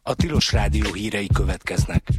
A Tilos Rádió hírei következnek.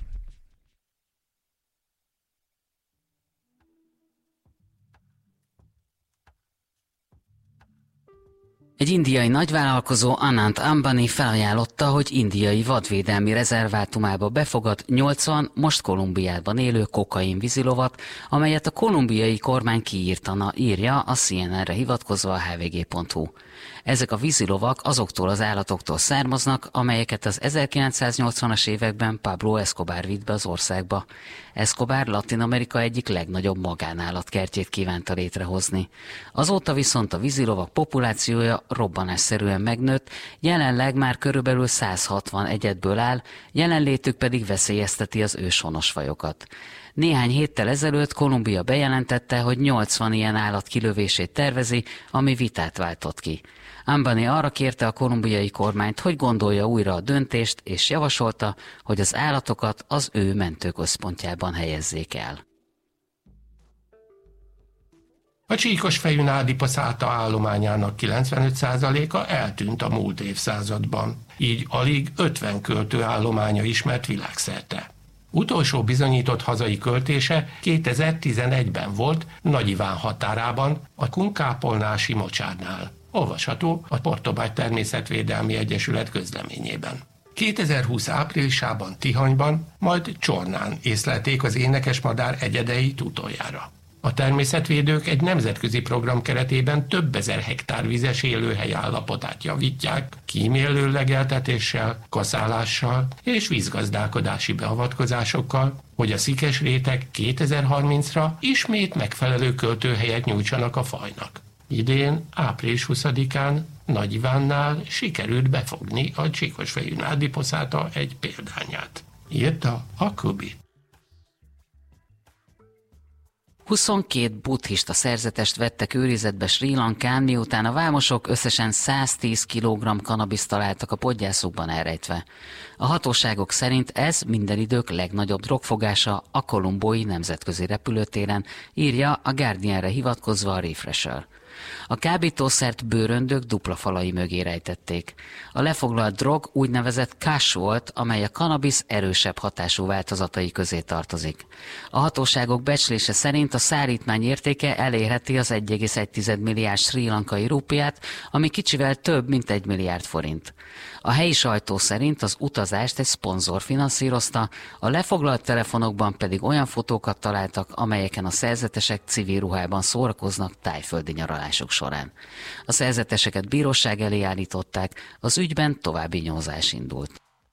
Egy indiai nagyvállalkozó, Anant Ambani felajánlotta, hogy indiai vadvédelmi rezervátumába befogad 80 most Kolumbiában élő kokain vízilovat, amelyet a kolumbiai kormány kiírtana, írja a CNN-re hivatkozva a hvg.hu. Ezek a vízilovak azoktól az állatoktól származnak, amelyeket az 1980-as években Pablo Escobar vitt be az országba. Escobar Latin-Amerika egyik legnagyobb magánállatkertjét kívánta létrehozni. Azóta viszont a vízilovak populációja robbanásszerűen megnőtt, jelenleg már körülbelül 160 egyedből áll, jelenlétük pedig veszélyezteti az őshonos fajokat. Néhány héttel ezelőtt Kolumbia bejelentette, hogy 80 ilyen állat kilövését tervezi, ami vitát váltott ki. Ambani arra kérte a kolumbiai kormányt, hogy gondolja újra a döntést, és javasolta, hogy az állatokat az ő mentőközpontjában helyezzék el. A csíkosfejű nádipaszáta állományának 95%-a eltűnt a múlt évszázadban, így alig 50 költő állománya ismert világszerte. Utolsó bizonyított hazai költése 2011-ben volt Nagy Iván határában, a kunkápolnási mocsárnál. Olvasható a Portobágy Természetvédelmi Egyesület közleményében. 2020 áprilisában Tihanyban, majd Csornán észlelték az énekesmadár egyedeit utoljára. A természetvédők egy nemzetközi program keretében több ezer hektár vizes élőhely állapotát javítják, kímélő legeltetéssel, kaszálással és vízgazdálkodási beavatkozásokkal, hogy a szikes réteg 2030-ra ismét megfelelő költőhelyet nyújtsanak a fajnak. Idén, április 20-án Nagy Ivánnál sikerült befogni a csíkosfejű nádipaszáta egy példányát. Írta a Kubi. 22 buddhista szerzetest vettek őrizetbe Srí Lankán, miután a vámosok összesen 110 kg kanabiszt találtak a podgyászukban elrejtve. A hatóságok szerint ez minden idők legnagyobb drogfogása a kolumbói nemzetközi repülőtéren, írja a Guardianre hivatkozva a Refresher. A kábítószert bőröndök dupla falai mögé rejtették. A lefoglalt drog úgynevezett cash volt, amely a kannabisz erősebb hatású változatai közé tartozik. A hatóságok becslése szerint a szállítmány értéke elérheti az 1,1 milliárd srí lankai rúpiát, ami kicsivel több, mint 1 milliárd forint. A helyi sajtó szerint az utazást egy szponzor finanszírozta, a lefoglalt telefonokban pedig olyan fotókat találtak, amelyeken a szerzetesek civil ruhában szórakoznak tájföldi nyaralások során. A szerzeteseket bíróság elé állították, az ügyben további nyomozás indult.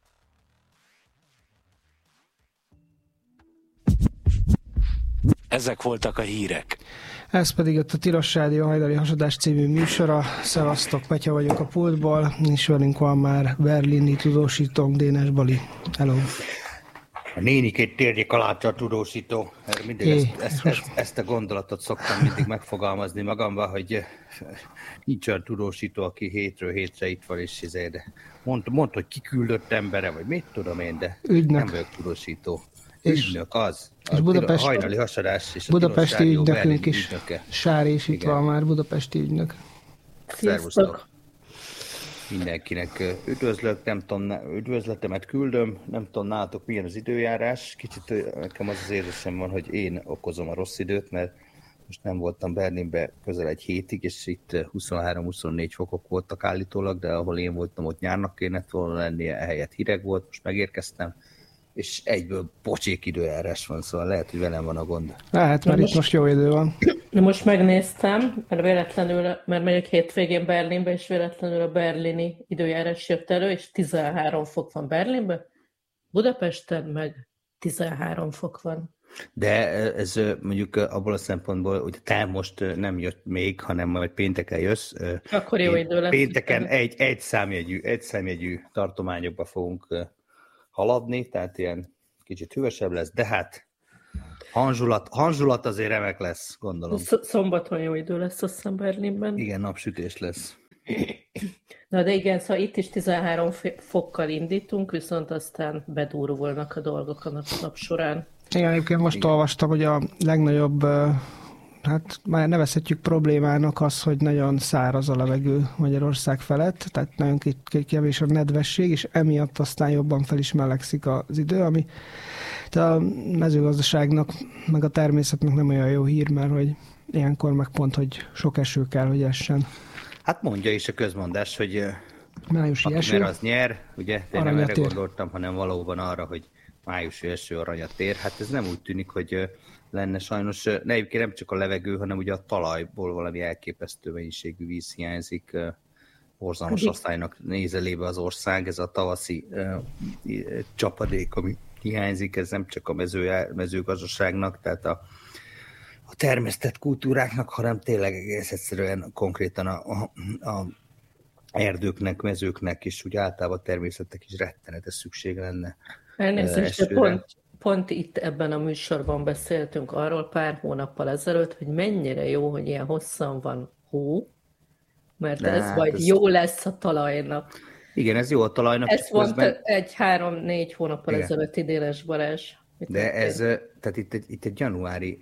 Ezek voltak a hírek. Ez pedig ott a Tilos Rádió hajnali hasadás című műsora. Szevasztok, Petya vagyok a pultból, és velünk van már berlini tudósítónk, Dénes Bali. Hello! A nénikét térjék alá a tudósító. Mindig ezt a gondolatot szoktam mindig megfogalmazni magamban, hogy nincs olyan tudósító, aki hétről hétre itt van, és mondd, hogy kiküldött embere, vagy mit tudom én, de ügynök. Nem vagyok tudósító. Ügynök az. És a hajnali hasadás és a budapesti ügynökünk is. Ügynöke. Sár is itt van már, budapesti ügynök. Szervusztok. Mindenkinek üdvözlök, nem tudom, üdvözletemet küldöm, nem tudom nálatok milyen az időjárás. Kicsit nekem az érzésem van, hogy én okozom a rossz időt, mert most nem voltam Berlinben közel egy hétig, és itt 23-24 fokok voltak állítólag, de ahol én voltam, ott nyárnak kéne volna lennie, ehelyett hideg volt, most megérkeztem, és egyből pocsék időjárás van, szóval lehet, hogy velem van a gond. Lehet, mert itt most jó idő van. Most megnéztem, mert megyek hétvégén Berlinbe, és véletlenül a berlini időjárás jött elő, és 13 fok van Berlinben, Budapesten meg 13 fok van. De ez mondjuk abból a szempontból, hogy te most nem jött még, hanem majd pénteken jössz. Akkor jó idő lesz. Pénteken egy számjegyű tartományokba fogunk haladni, tehát ilyen kicsit hűvösebb lesz, de hát hanzsulat azért remek lesz, gondolom. Szombaton jó idő lesz, azt hiszem Berlinben. Igen, napsütés lesz. Na de igen, szóval itt is 13 fokkal indítunk, viszont aztán bedurvulnak a dolgok a nap során. Igen, egyébként most olvastam, hogy a legnagyobb hát már nevezhetjük problémának az, hogy nagyon száraz a levegő Magyarország felett, tehát nagyon kevés a nedvesség, és emiatt aztán jobban fel is melegszik az idő, ami a mezőgazdaságnak, meg a természetnek nem olyan jó hír, mert hogy ilyenkor meg pont, hogy sok eső kell, hogy essen. Hát mondja is a közmondás, hogy májusi aki eső, mer, az nyer, ugye? De nem aranyat erre ér. gondoltam, hanem valóban arra, hogy májusi eső aranyat ér. Hát ez nem úgy tűnik, hogy lenne sajnos. Egyébként nem csak a levegő, hanem ugye a talajból valami elképesztő mennyiségű víz hiányzik. Borzalmas osztálynak nézelébe az ország, ez a tavaszi csapadék, ami hiányzik, ez nem csak a mezőgazdaságnak, tehát a termesztett kultúráknak, hanem tényleg egész egyszerűen konkrétan a erdőknek, mezőknek, és úgy általában a természetnek is rettenetes szükség lenne. Elnézést, pont itt ebben a műsorban beszéltünk arról pár hónappal ezelőtt, hogy mennyire jó, hogy ilyen hosszan van hó, mert ez majd jó lesz a talajnak. Igen, ez jó a talajnak. Ez volt egy 3-4 hónappal ezelőtti Dénes Balázs. De ez, tehát itt egy januári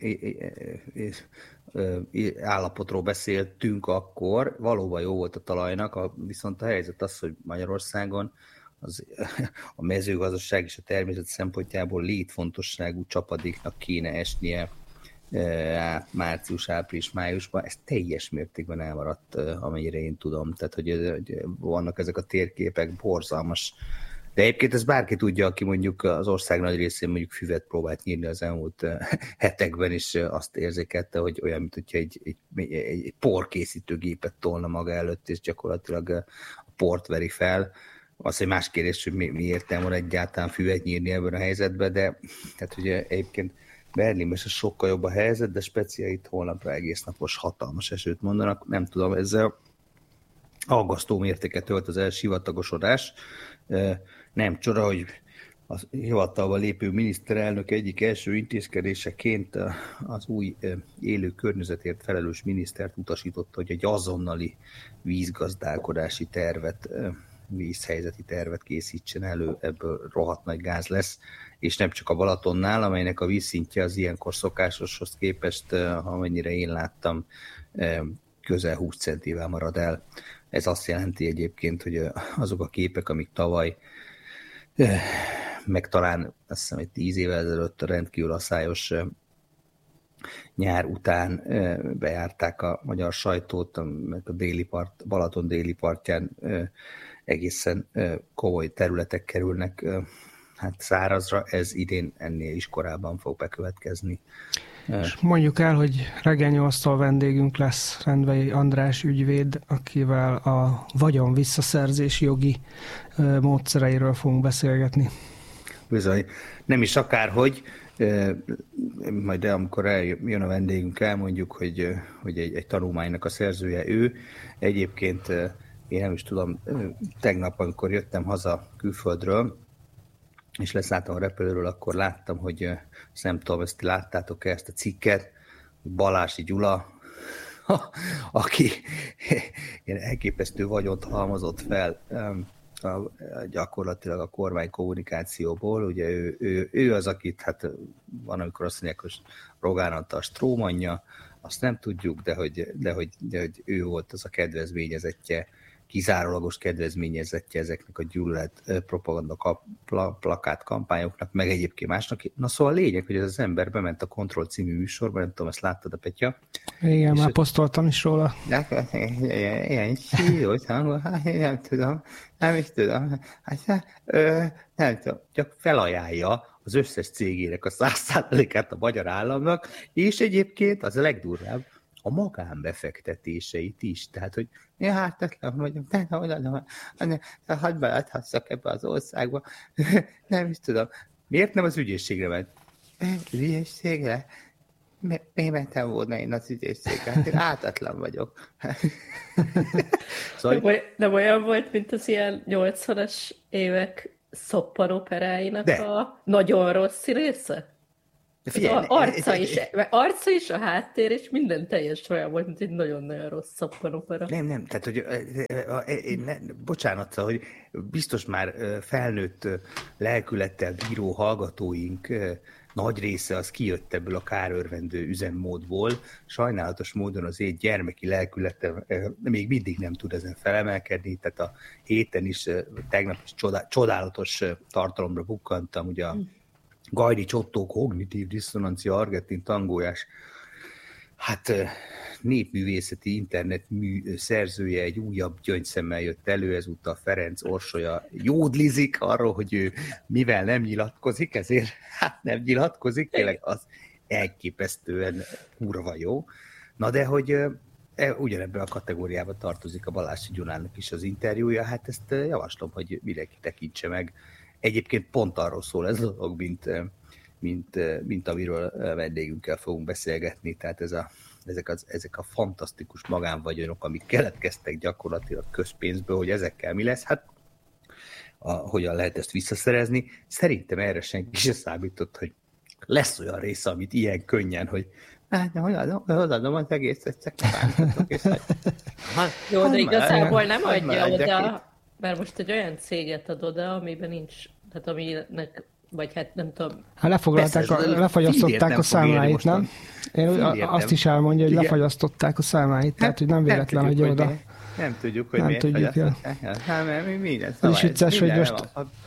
állapotról beszéltünk akkor, valóban jó volt a talajnak, viszont a helyzet az, hogy Magyarországon a mezőgazdaság és a természet szempontjából létfontosságú csapadéknak kéne esnie március, április, májusban, ez teljes mértékben elmaradt, amennyire én tudom. Tehát, hogy vannak ezek a térképek, borzalmas. De egyébként ez bárki tudja, aki mondjuk az ország nagy részén mondjuk füvet próbált nyírni az elmúlt hetekben, és azt érzékelte, hogy olyan, mint hogyha egy porkészítőgépet tolna maga előtt, és gyakorlatilag a port veri fel. Az egy más kérdés, hogy mi értelme van egyáltalán füvet nyírni ebben a helyzetben, de tehát ugye egyébként Berlinben is sokkal jobb a helyzet, de speciál itt holnapra egész napos hatalmas esőt mondanak. Nem tudom, ezzel aggasztó mértéket tölt az elsivatagosodás. Nem csoda, hogy a hivatalba lépő miniszterelnök egyik első intézkedéseként az új élő környezetért felelős minisztert utasította, hogy egy azonnali vízgazdálkodási tervet, vízhelyzeti tervet készítsen elő, ebből rohadt nagy gáz lesz, és nem csak a Balatonnál, amelynek a vízszintje az ilyenkor szokásoshoz képest, amennyire én láttam, közel 20 centivel marad el. Ez azt jelenti egyébként, hogy azok a képek, amik tavaly, meg talán azt hiszem, hogy 10 évvel ezelőtt a rendkívül asszályos nyár után bejárták a magyar sajtót, mert a Balaton déli partján egészen komoly területek kerülnek hát szárazra, ez idén ennél is korábban fog bekövetkezni. És mondjuk el, hogy reggel 8-tól vendégünk lesz Rendvei András ügyvéd, akivel a vagyon visszaszerzés jogi módszereiről fogunk beszélgetni. Bizony. Nem is akárhogy, majd amikor jön a vendégünk, elmondjuk, hogy egy tanulmánynak a szerzője ő. Egyébként én nem is tudom, tegnap, amikor jöttem haza külföldről, és leszálltam a repülőről, akkor láttam, hogy nem tudom, ezt láttátok-e ezt a cikket, Balási Gyula, aki ilyen elképesztő vagyont halmozott fel gyakorlatilag a kormány kommunikációból. Ugye ő az, akit, hát van, amikor azt mondják, hogy Rogán Antal strómanja, azt nem tudjuk, de hogy ő volt az a kedvezményezettje, kizárólagos kedvezményezettje ezeknek a gyűlölet propaganda plakát kampányoknak, meg egyébként másnak. Na szóval a lényeg, hogy ez az ember bement a Kontroll című műsorban, nem tudom, ezt láttad a Petya? Igen, már posztoltam is róla. Ilyen síros hangol, nem tudom, nem tudom, csak felajánlja az összes cégének a 100%-át a magyar államnak, és egyébként az a legdurvább, a magánbefektetéseit is. Tehát, hogy én hártatlan vagyok, hadd beláthasszak ebbe az országba. Nem is tudom. Miért nem az ügyészségre ment? Ügyészségre? Miért mentem volna én az ügyészségre? Én ártatlan vagyok. Szóval... Nem olyan volt, mint az ilyen 80-as évek szoppanoperáinak a nagyon rossz része? Figyelj, arca is, a háttér, és minden teljes olyan volt, mint egy nagyon-nagyon rossz szappanopera. Nem, tehát, hogy bocsánat, hogy biztos már felnőtt lelkülettel bíró hallgatóink nagy része az kijött ebből a kárörvendő üzemmódból. Sajnálatos módon az én gyermeki lelkülete még mindig nem tud ezen felemelkedni, tehát a héten is, tegnap is csodálatos tartalomra bukkantam, ugye a Gajdi Csottó kognitív diszonancia argentin tangójás, hát népművészeti internetmű szerzője egy újabb gyöngyszemmel jött elő, ezúttal Ferenc Orsolya jódlizik arról, hogy ő mivel nem nyilatkozik, ezért hát nem nyilatkozik, tényleg az elképesztően kurva jó. Na de hogy ugyanebben a kategóriába tartozik a Balási Gyulának is az interjúja, hát ezt javaslom, hogy mindenki tekintse meg. Egyébként pont arról szól ez a dolog, mint amiről vendégünkkel fogunk beszélgetni, tehát ezek a fantasztikus magánvagyonok, amik keletkeztek gyakorlatilag közpénzből, hogy ezekkel mi lesz, hát hogyan lehet ezt visszaszerezni. Szerintem erre senki sem számított, hogy lesz olyan része, amit ilyen könnyen, hogy odaadom az egészet, csak bántatok, és jó, de igazából nem adja oda, mert most egy olyan céget ad oda, amiben nincs, tehát aminek, vagy hát nem tudom. Hát lefagyasztották a számláit, nem? Én azt is elmondja, hogy lefagyasztották a számláit, tehát hogy nem véletlen, hogy oda. Nem tudjuk, hogy miért fagyasztották. Minden szabály. És vicces, hogy most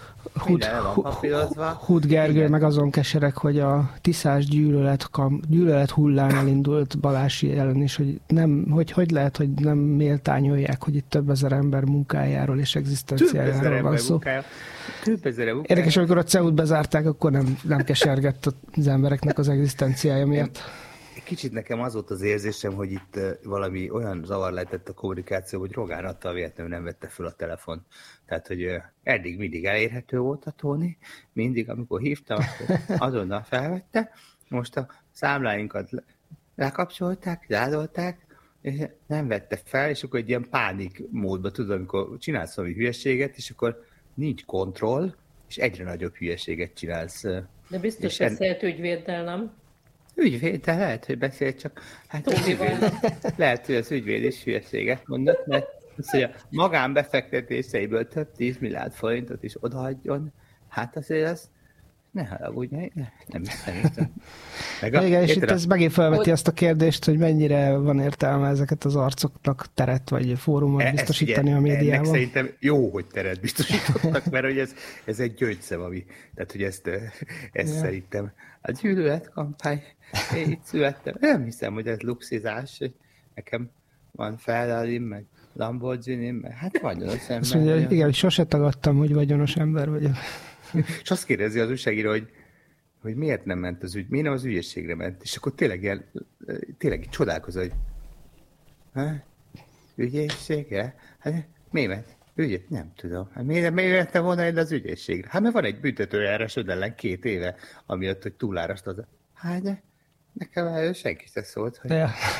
Hud Gergő meg azon keserek, hogy a tiszás gyűlölet hullám elindult Balási ellen is, hogy lehet, hogy nem méltányolják, hogy itt több ezer ember munkájáról és egzisztenciájáról van szó. Érdekes, amikor a CEU-t bezárták, akkor nem kesergett az embereknek az egzisztenciája miatt. Kicsit nekem az volt az érzésem, hogy itt valami olyan zavar lehetett a kommunikáció, hogy Rogán Attal véletlenül nem vette föl a telefon. Tehát, hogy eddig mindig elérhető volt a Tóni, mindig, amikor hívtam, akkor azonnal felvette. Most a számláinkat lekapcsolták, zárolták, és nem vette fel, és akkor egy ilyen pánik módban, tudod, amikor csinálsz valami hülyeséget, és akkor nincs kontroll, és egyre nagyobb hülyeséget csinálsz. De biztos beszélt ügyvéddel, nem? Ügyvéd, de lehet, hogy beszél, csak hát lehet, hogy az ügyvéd is hülyeséget mondott, mert azt, hogy a magánbefektetéseiből több 10 milliárd forintot is odaadjon, hát azért az ne haragudj, nem hiszem. Igen, és itt ez megint felveti azt a kérdést, hogy mennyire van értelme ezeket az arcoknak teret vagy fórumot biztosítani a médiában. Ennek szerintem jó, hogy teret biztosítottak, mert hogy ez egy gyöngyszem, ami, tehát hogy ezt szerintem a gyűlöletkampány, én itt születtem, nem hiszem, hogy ez luxizás, hogy nekem van Ferrari, meg Lamborghini, meg hát vagyonos ember. Azt mondja, igen, hogy sose tagadtam, hogy vagyonos ember vagyok. És azt kérdezi az újságíró, hogy miért nem ment az ügy, miért nem az ügyészségre ment, és akkor tényleg csodálkozol, hogy ügyészségre? Hát miért ment? Nem tudom. Hát miért mentem volna én az ügyészségre? Hát mert van egy büntetőjárás ellen 2 éve, amiatt, hogy túlárasztod. Hát de nekem erről senki se szólt, hogy...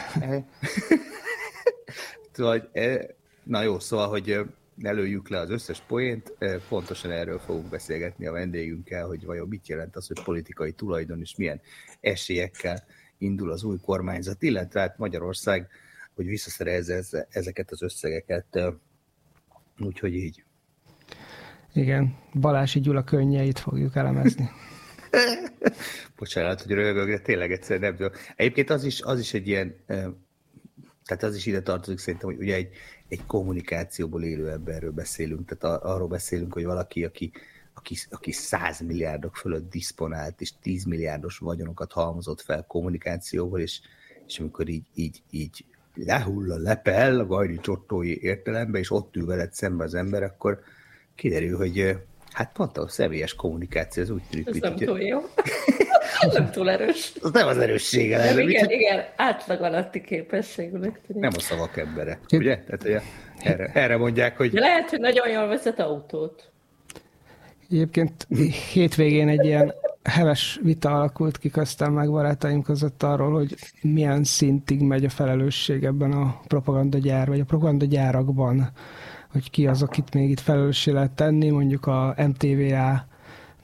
Na jó, szóval, hogy ne lőjük le az összes poént, pontosan erről fogunk beszélgetni a vendégünkkel, hogy vajon mit jelent az, hogy politikai tulajdon, és milyen esélyekkel indul az új kormányzat, illetve hát Magyarország, hogy visszaszerezze ezeket az összegeket, úgyhogy így. Igen, Balási Gyula könnyeit fogjuk elemezni. Bocsánat, hogy röhögök, de tényleg egyszerűen nem tudom. Egyébként az is egy ilyen, tehát az is ide tartozik szerintem, hogy ugye egy kommunikációból élő emberről beszélünk, tehát arról beszélünk, hogy valaki, aki 100 milliárdok fölött diszponált, és 10 milliárdos vagyonokat halmozott fel kommunikációval, és amikor így lehull a lepel a Gajdi Csottói értelembe, és ott ül veled szembe az ember, akkor kiderül, hogy hát pont a személyes kommunikáció, az úgy tűnik. Ez nem túl jó. Nem túl erős. Az nem az erőssége. Nem, igen, átlag alatti képességűnek tűnik. Nem a szavak embere, ugye? Tehát erre mondják, hogy... De lehet, hogy nagyon jól vezet autót. Egyébként hétvégén egy ilyen heves vita alakult ki köztem meg barátaim között arról, hogy milyen szintig megy a felelősség ebben a propagandagyár, vagy a propagandagyárakban, hogy ki az, akit még itt felelőssé lehet tenni, mondjuk a MTVA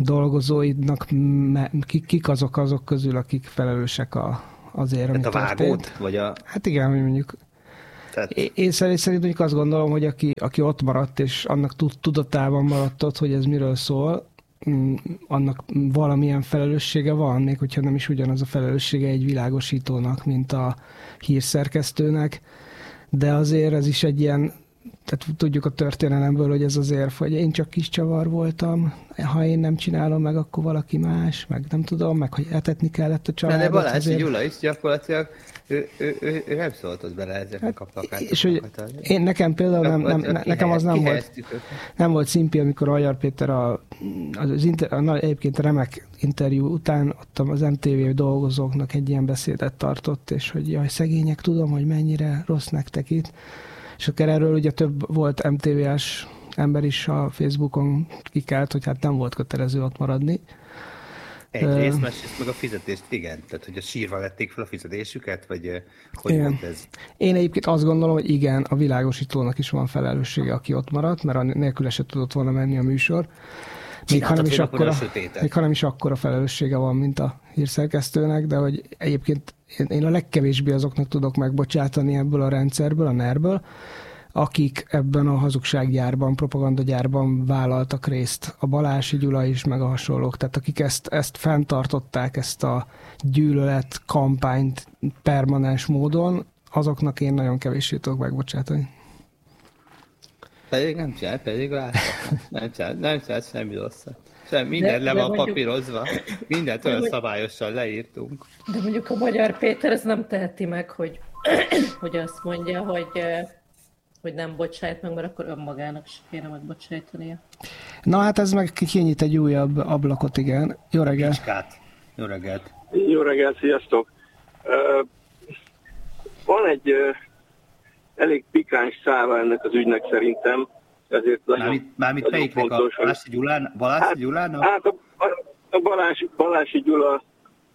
dolgozóidnak kik azok közül, akik felelősek azért, amit történt? A vágót? Vagy a... Hát igen, mondjuk. Tehát... Én szerint mondjuk azt gondolom, hogy aki ott maradt, és annak tudatában maradt ott, hogy ez miről szól, annak valamilyen felelőssége van, még hogyha nem is ugyanaz a felelőssége egy világosítónak, mint a hírszerkesztőnek, de azért ez is egy ilyen, tehát tudjuk a történelemből, hogy ez azért, hogy én csak kis csavar voltam, ha én nem csinálom meg, akkor valaki más, meg nem tudom, meg hogy etetni kellett a családot. De Balázs Gyula is gyakorlatilag ő nem szóltott bele ezeknek a plakátokat. És hogy nekem például nekem az nem volt szimpi, amikor a Magyar Péter egyébként a remek interjú után ott az MTV dolgozóknak egy ilyen beszédet tartott, és hogy jaj, szegények, tudom, hogy mennyire rossz nektek itt. És akkor erről ugye több volt MTV-s ember is a Facebookon kikelt, hogy hát nem volt kötelező ott maradni. Egyrészt, másrészt meg a fizetést, igen. Tehát, hogy a sírva vették fel a fizetésüket, vagy hogy volt ez? Én egyébként azt gondolom, hogy igen, a világosítónak is van felelőssége, aki ott maradt, mert nélküle se tudott volna menni a műsor. Még hanem is akkora felelőssége van, mint a hírszerkesztőnek, de hogy egyébként én a legkevésbé azoknak tudok megbocsátani ebből a rendszerből, a NER-ből, akik ebben a hazugsággyárban, propagandagyárban vállaltak részt. A Balási Gyula is, meg a hasonlók. Tehát akik ezt fenntartották, ezt a gyűlölet kampányt permanens módon, azoknak én nagyon kevéssé tudok megbocsátani. Pedig nem csinál, pedig láttam. Nem csinál semmi rosszat. Minden le van papírozva, mindent olyan szabályosan leírtunk. De mondjuk a Magyar Péter ez nem teheti meg, hogy azt mondja, hogy nem bocsájt meg, mert akkor önmagának is kéne megbocsájtania. Na hát ez meg kinyit egy újabb ablakot, igen. Jó reggelt! Jó reggelt! Jó reggelt, sziasztok! Van egy elég pikáns száva ennek az ügynek szerintem, ezért mármint melyiknek a Balási Gyulának? Hát a Balási Gyula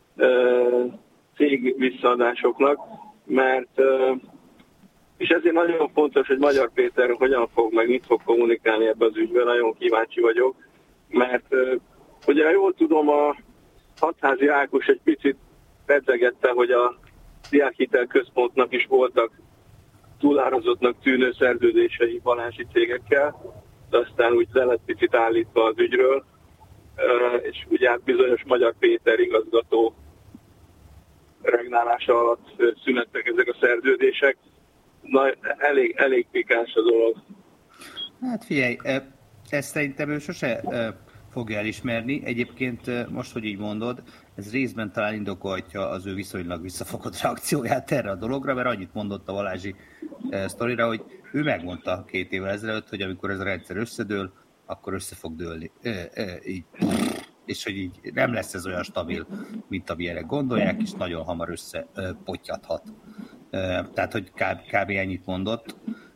cég visszaadásoknak, mert és ezért nagyon fontos, hogy Magyar Péter hogyan fog, meg mit fog kommunikálni ebbe az ügyben, nagyon kíváncsi vagyok, mert ugye jól tudom, a Hatházi Ákos egy picit pedzegette, hogy a Diákhitel Központnak is voltak túlárazottnak tűnő szerződései balási cégekkel, de aztán úgy le lett picit állítva az ügyről, és ugye hát bizonyos Magyar Péter igazgató regnálása alatt szünettek ezek a szerződések. Na, elég pikáns a dolog. Hát figyelj, ezt szerintem ő sose fogja elismerni. Egyébként most, hogy így mondod, ez részben talán indokolhatja az ő viszonylag visszafogott reakcióját erre a dologra, mert annyit mondott a Balázsi sztorira, hogy ő megmondta 2 évvel ezelőtt, hogy amikor ez a rendszer összedől, akkor össze fog dőlni. És hogy így nem lesz ez olyan stabil, mint amilyenek gondolják, és nagyon hamar összepottyadhat. Tehát, hogy kb. Ennyit mondott.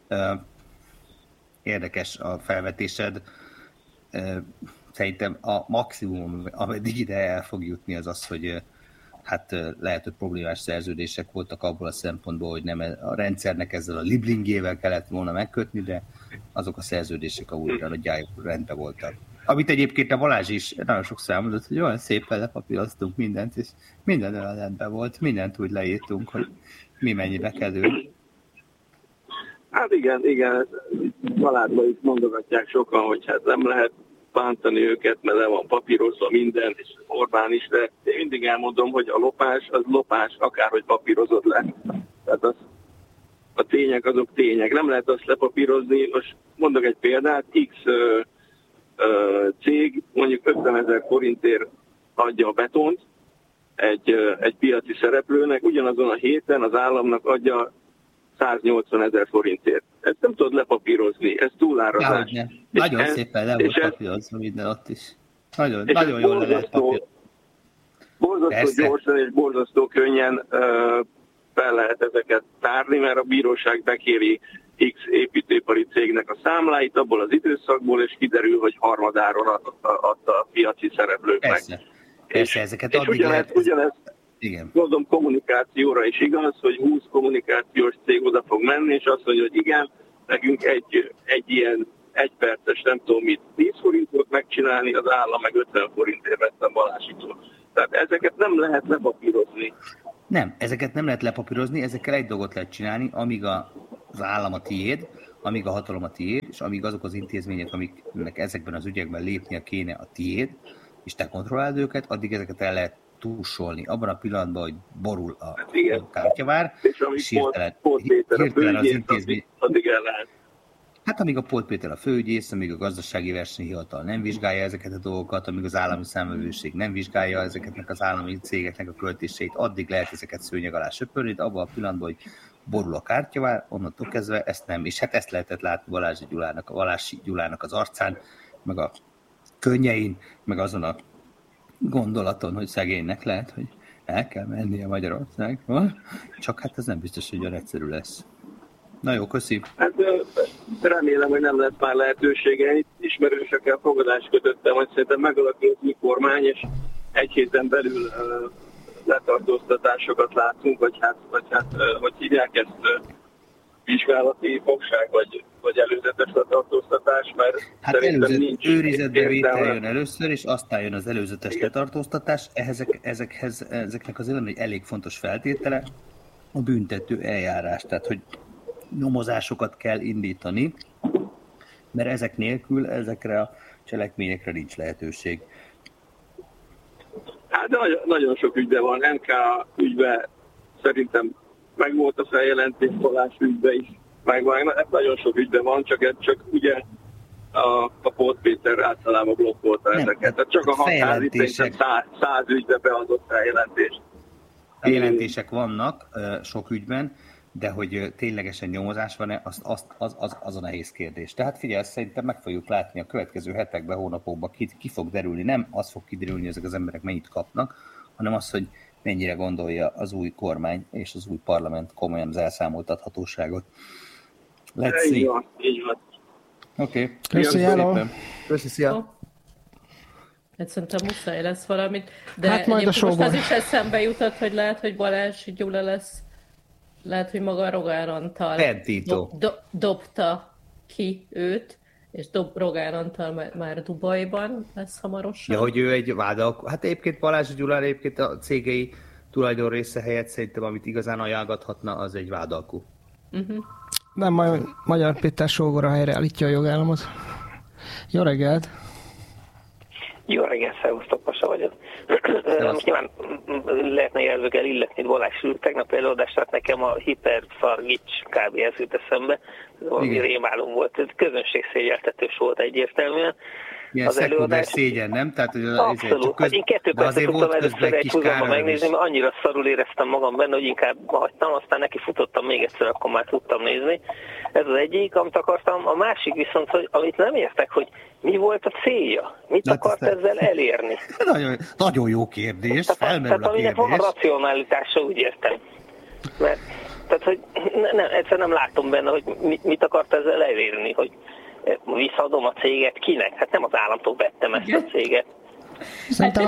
Érdekes a felvetésed. Szerintem a maximum, ameddig ide el fog jutni, az, hogy hát lehet, hogy problémás szerződések voltak abból a szempontból, hogy nem a rendszernek ezzel a liblingével kellett volna megkötni, de azok a szerződések újra nagyjából rendben voltak. Amit egyébként a Balázs is nagyon sokszor elmondott, hogy olyan szépen lepapíroztunk mindent, és minden olyan rendben volt, mindent úgy leírtunk, hogy mi mennyibe kerül. Hát igen, családban is mondogatják sokan, hogy hát nem lehet bántani őket, mert le van papírozva minden, és Orbán is, de én mindig elmondom, hogy a lopás az lopás, akárhogy papírozott le. Tehát a tények azok tények. Nem lehet azt lepapírozni. Most mondok egy példát, X cég mondjuk 50 000 forintért adja a betont egy piaci szereplőnek, ugyanazon a héten az államnak adja 180 000 forintért. Ezt nem tudod lepapírozni, ez túlárazás. Nagyon szépen le volt papírozva minden ott is. Nagyon jól le lehet papírozni. Borzasztó gyorsan és borzasztó könnyen fel lehet ezeket tárni, mert a bíróság bekéri X építőipari cégnek a számláit abból az időszakból, és kiderül, hogy harmadáron adta a piaci szereplőknek. Persze, ezeket és ugyanez igen. Mondom, kommunikációra is igaz, hogy 20 kommunikációs cég oda fog menni, és azt mondja, hogy igen, nekünk egy ilyen egy perces, nem tudom mit, 10 forintot megcsinálni, az állam meg 50 forintért vette Balázsitól. Tehát ezeket nem lehet lepapírozni. Nem, ezeket nem lehet lepapírozni, ezekkel egy dolgot lehet csinálni, amíg az állam a tiéd, amíg a hatalom a tiéd, és amíg azok az intézmények, amiknek ezekben az ügyekben lépnie kéne a tiéd, és te kontrolláld őket, addig ezeket el lehet túlsolni. Abban a pillanatban, hogy borul a kártyavár, és hirtelen az intézmény... Addig el lehet. Hát amíg a Polt Péter a főügyész, amíg a gazdasági versenyhivatal nem vizsgálja ezeket a dolgokat, amíg az állami számvevőség nem vizsgálja ezeknek az állami cégeknek a költéseit, addig lehet ezeket szőnyeg alá söpörni, de abban a pillanatban, hogy borul a kártyavár, onnantól kezdve ezt nem. És hát ezt lehetett látni Balási Gyulának az arcán, meg a könnyein, meg azon a gondolaton, hogy szegénynek lehet, hogy el kell mennie Magyarországról, csak hát ez nem biztos, hogy olyan egyszerű lesz. Na jó, köszi. Hát remélem, hogy nem lesz már lehetősége. Itt ismerősökkel fogadást kötöttem, hogy szerintem megalakul a kormány, és egy héten belül letartóztatásokat látunk, vagy hogy hívják ezt, vizsgálati fogság, vagy előzetes letartóztatás, mert hát szerintem nincs őrizetbe vétel jön először, és aztán jön az előzetes letartóztatás. Ezeknek azért van egy elég fontos feltétele, a büntető eljárás, tehát hogy nyomozásokat kell indítani, mert ezek nélkül ezekre a cselekményekre nincs lehetőség. Hát nagyon sok ügyben van, NK ügyben szerintem megvolt a feljelentés, Balázs ügyben is megvan, nagyon sok ügyben van, csak ugye a Polt Péter általában blokkolta ezeket. Tehát csak a hatházi 100 ügybe beadott feljelentést. Feljelentések vannak sok ügyben, de hogy ténylegesen nyomozás van-e, az a nehéz kérdés. Tehát figyelj, szerintem meg fogjuk látni a következő hetekben, hónapokban, ki fog derülni. Nem az fog kiderülni, hogy ezek az emberek mennyit kapnak, hanem az, hogy mennyire gondolja az új kormány és az új parlament komolyan az elszámoltathatóságot. Let's see. Így van. Oké. Köszönöm. Köszi, szia. Hát szerintem muszáj lesz valamit, de hát majd a most az is eszembe jutott, hogy lehet, hogy Balázs Gyula lesz. Lehet, hogy maga Rogán Antal dobta ki őt, és Rogán Antal már Dubajban lesz hamarosan. Ja, hogy ő egy vádalkó. Hát egyébként Balázs Gyula egyébként a cégei tulajdon része helyett szerintem, amit igazán ajánlgathatna, az egy vádalkó. Nem, majd Magyar Péter sógora helyreállítja a jogállamot. Jó reggelt! Jó reggelt, szervusztok, Pasa vagyok. Nyilván lehetne jelzőkkel illetni Balázs tegnap előadást, tehát nekem a hiperszargics kb. Ez jut eszembe. Ez valami rémálom volt, ez közönségszégyeltetős volt egyértelműen. Ilyen az előadás szégyen, nem? Tehát, hogy abszolút. Én 2 percet tudtam először egy húzamba megnézni, mert annyira szarul éreztem magam benne, hogy inkább hagytam, aztán neki futottam még egyszer, akkor már tudtam nézni. Ez az egyik, amit akartam. A másik viszont, hogy amit nem értek, hogy mi volt a célja? Mit akart ezzel elérni? Nagyon jó kérdés, felmerül a kérdés. Tehát van racionalitása, úgy értem. Mert, tehát, hogy egyszer nem látom benne, hogy mit akart ezzel elérni, hogy visszaadom a céget kinek? Hát nem az államtól vettem ezt a céget. Szerintem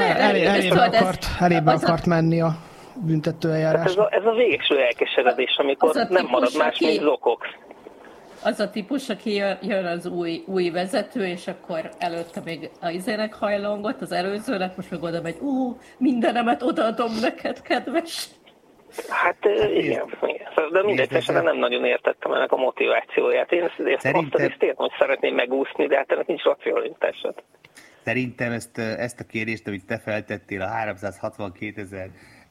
elébe akart menni a büntetőeljárás. Hát ez a végső elkeseredés, amikor nem marad más, mint zokok. Az a típus, aki jön az új vezető, és akkor előtte még az izének hajlongott, az előzőnek, most meg oda megy, mindenemet odaadom neked, kedves. Hát igen. De mindegy, esetben nem nagyon értettem ennek a motivációját. Én azt értem, hogy szeretném megúszni, de hát ennek nincs racionalitásod. Szerintem ezt a kérdést, amit te feltettél a 362 000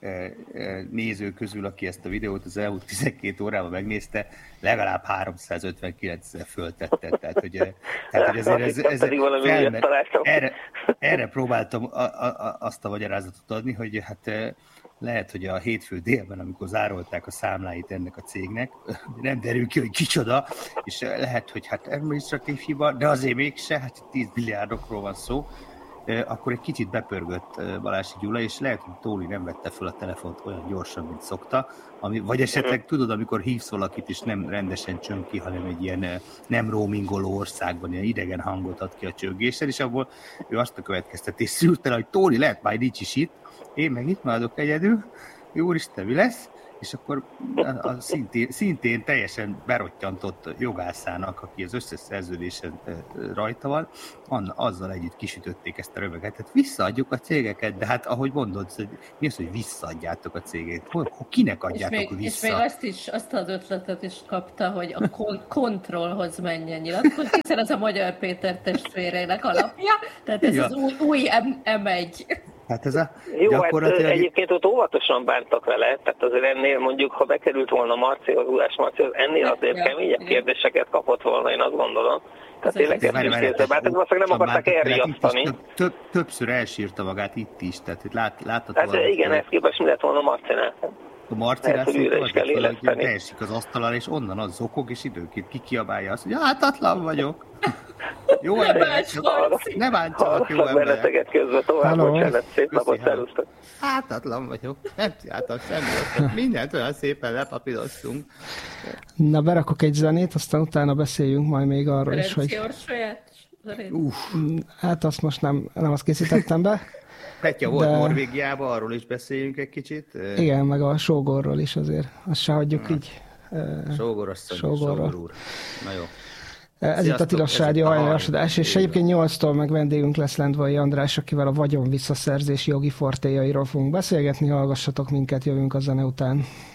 néző közül, aki ezt a videót az elmúlt 12 órában megnézte, legalább 359 000 föltette. Tehát, hogy azért erre próbáltam azt a magyarázatot adni, hogy hát lehet, hogy a hétfő délben, amikor zárolták a számláit ennek a cégnek, nem derül ki, hogy kicsoda, és lehet, hogy hát administratív hiba, de azért mégse, hát 10 milliárdokról van szó, akkor egy kicsit bepörgött Balási Gyula, és lehet, hogy Tóni nem vette fel a telefont olyan gyorsan, mint szokta, vagy esetleg tudod, amikor hívsz valakit, és nem rendesen csöng ki, hanem egy ilyen nem roamingoló országban, ilyen idegen hangot ad ki a csörgéssel, és abból ő azt a következtetést szűrt el, hogy Tóni lehet már nincs is itt, én meg itt maradok egyedül, úristen, mi lesz? és akkor szintén teljesen berottyantott jogászának, aki az összes szerződésen rajta van, azzal együtt kisütötték ezt a röveget. Tehát visszaadjuk a cégeket, de hát ahogy mondod, mi az, hogy visszaadjátok a cégeket? Kinek adjátok vissza? És még azt az ötletet is kapta, hogy a kontrollhoz menjen nyilatkozni, hiszen ez a Magyar Péter testvéreinek alapja, tehát ez az új M1. Hát ez a jó, gyakorlatilag... hát egyébként ott óvatosan bántak vele, tehát azért ennél mondjuk, ha bekerült volna Marcihoz, Gulyás Marcihoz, ennél azért keményebb kérdéseket kapott volna, én azt gondolom. Tehát tényleg ezt is kézzel bánt, ezt valószínűleg nem akarták elriasztani. Többször elsírta magát itt is, tehát látható. Hát igen, ezt képest mi lett volna Marcinál. A Marcinál szóval beesik az asztalra, és onnan az zokog, és időnként kikiabálja azt, hogy ártatlan vagyok. Jó ember, ne bántsanak, jó ember. Benneteket közben tovább, bocsánat, szép napot, szerusztok. Ártatlan vagyok, nem csináltak semmit, mindent olyan szépen lepapíroztunk. Na, berakok egy zenét, aztán utána beszéljünk majd még arról is, hogy... Hát azt most nem azt készítettem be. Petya volt Norvégiában, arról is beszéljünk egy kicsit. Igen, meg a sógorról is azért. Azt se hagyjuk így. Sógor úr. Na jó. Ez itt a Tilos Rádió hajnalosodás, és egyébként 8-tól meg vendégünk lesz Lendvai András, akivel a vagyon visszaszerzési jogi fortéjairól fogunk beszélgetni. Hallgassatok minket, jövünk a zene után.